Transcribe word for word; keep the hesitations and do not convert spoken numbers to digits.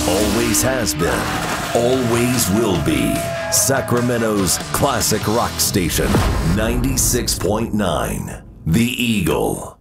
Always has been, always will be. Sacramento's classic rock station, ninety-six point nine, The Eagle.